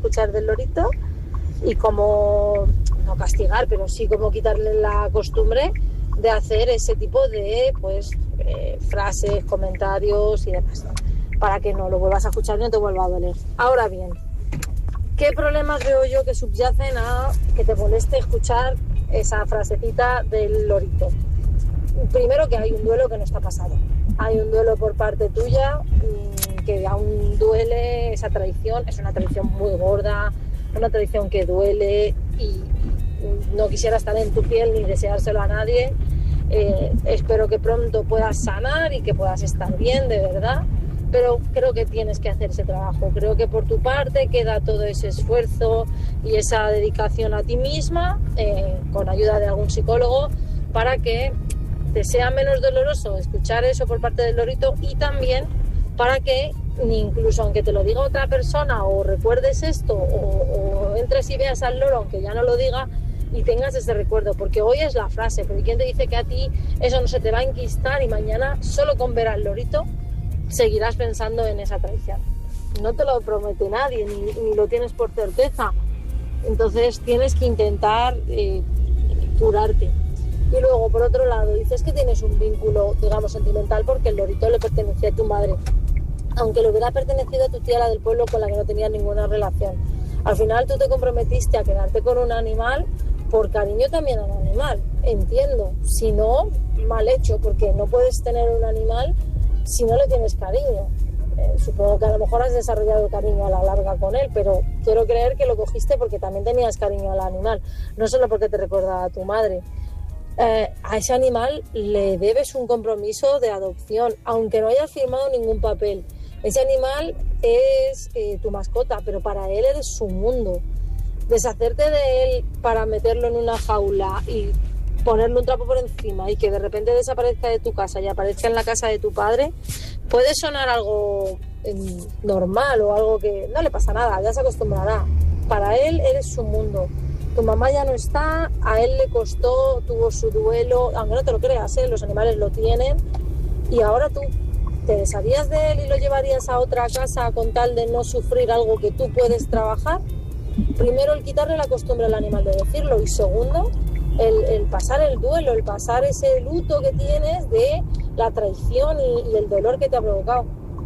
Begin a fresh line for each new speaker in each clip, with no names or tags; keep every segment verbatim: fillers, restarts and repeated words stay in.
escuchar del lorito y cómo, no castigar, pero sí como quitarle la costumbre de hacer ese tipo de pues eh, frases, comentarios y demás, para que no lo vuelvas a escuchar y no te vuelva a doler. Ahora bien, ¿qué problemas veo yo que subyacen a que te moleste escuchar esa frasecita del lorito? Primero, que hay un duelo que no está pasado. Hay un duelo por parte tuya, que aún duele esa traición. Es una traición muy gorda, una traición que duele y no quisiera estar en tu piel ni deseárselo a nadie. Eh, espero que pronto puedas sanar y que puedas estar bien, de verdad. Pero creo que tienes que hacer ese trabajo. Creo que por tu parte queda todo ese esfuerzo y esa dedicación a ti misma, eh, con ayuda de algún psicólogo, para que te sea menos doloroso escuchar eso por parte del lorito, y también para que, incluso aunque te lo diga otra persona o recuerdes esto o, o entres y veas al loro aunque ya no lo diga y tengas ese recuerdo, porque hoy es la frase, pero ¿quién te dice que a ti eso no se te va a enquistar y mañana solo con ver al lorito seguirás pensando en esa traición? No te lo promete nadie, ni, ni lo tienes por certeza. Entonces tienes que intentar eh, curarte. Y luego, por otro lado, dices que tienes un vínculo, digamos, sentimental porque el lorito le pertenecía a tu madre, aunque le hubiera pertenecido a tu tía, la del pueblo, con la que no tenías ninguna relación. Al final tú te comprometiste a quedarte con un animal por cariño también al animal, entiendo. Si no, mal hecho, porque no puedes tener un animal si no le tienes cariño. Eh, supongo que a lo mejor has desarrollado cariño a la larga con él, pero quiero creer que lo cogiste porque también tenías cariño al animal, no solo porque te recuerda a tu madre. Eh, a ese animal le debes un compromiso de adopción, aunque no hayas firmado ningún papel. Ese animal es eh, tu mascota, pero para él eres su mundo. Deshacerte de él para meterlo en una jaula y ponerle un trapo por encima y que de repente desaparezca de tu casa y aparezca en la casa de tu padre, puede sonar algo eh, normal o algo que no le pasa nada, ya se acostumbrará. Para él eres su mundo. Tu mamá ya no está, a él le costó, tuvo su duelo, aunque no te lo creas, ¿eh? Los animales lo tienen, y ahora tú te desharías de él y lo llevarías a otra casa con tal de no sufrir algo que tú puedes trabajar. Primero, el quitarle la costumbre al animal de decirlo, y segundo, el, el pasar el duelo, el pasar ese luto que tienes de la traición y, y el dolor que te ha provocado.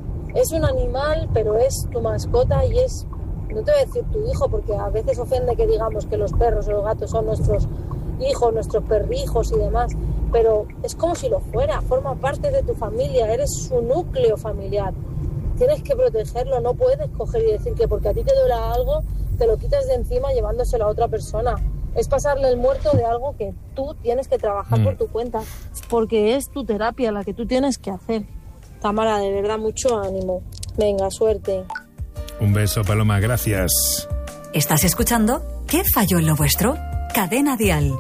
Es un animal, pero es tu mascota y es... No te voy a decir tu hijo, porque a veces ofende que digamos que los perros o los gatos son nuestros hijos, nuestros perrijos y demás, pero es como si lo fuera, forma parte de tu familia, eres su núcleo familiar. Tienes que protegerlo, no puedes coger y decir que porque a ti te duela algo, te lo quitas de encima llevándoselo a otra persona. Es pasarle el muerto de algo que tú tienes que trabajar mm. por tu cuenta, porque es tu terapia la que tú tienes que hacer. Tamara, de verdad, mucho ánimo. Venga, suerte.
Un beso, Paloma, gracias.
¿Estás escuchando? ¿Qué falló en lo vuestro? Cadena Dial.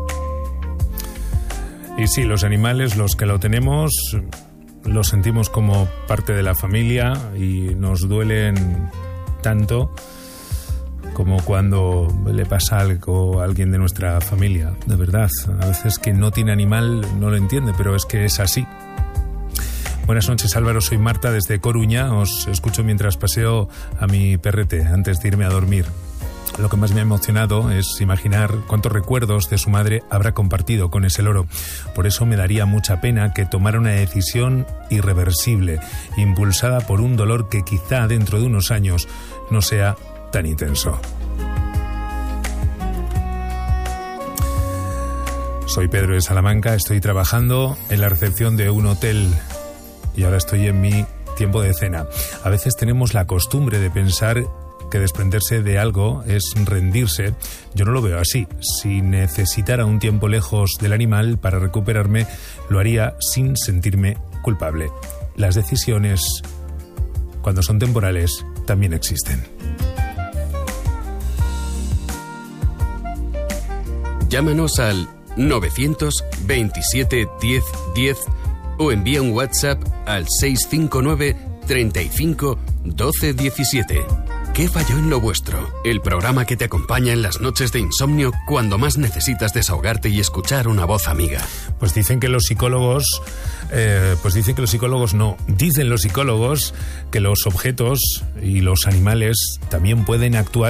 Y sí, los animales, los que lo tenemos, los sentimos como parte de la familia y nos duelen tanto como cuando le pasa algo a alguien de nuestra familia, de verdad. A veces que no tiene animal no lo entiende, pero es que es así. Buenas noches, Álvaro, soy Marta desde Coruña. Os escucho mientras paseo a mi perrete antes de irme a dormir. Lo que más me ha emocionado es imaginar cuántos recuerdos de su madre habrá compartido con ese loro. Por eso me daría mucha pena que tomara una decisión irreversible, impulsada por un dolor que quizá dentro de unos años no sea tan intenso. Soy Pedro de Salamanca, estoy trabajando en la recepción de un hotel y ahora estoy en mi tiempo de cena. A veces tenemos la costumbre de pensar que desprenderse de algo es rendirse. Yo no lo veo así. Si necesitara un tiempo lejos del animal para recuperarme, lo haría sin sentirme culpable. Las decisiones, cuando son temporales, también existen.
Llámanos al novecientos veintisiete diez diez o envía un WhatsApp al seis cinco nueve treinta y cinco doce diecisiete. ¿Qué falló en lo vuestro? El programa que te acompaña en las noches de insomnio cuando más necesitas desahogarte y escuchar una voz amiga.
Pues dicen que los psicólogos, eh, pues dicen que los psicólogos no, dicen los psicólogos que los objetos y los animales también pueden actuar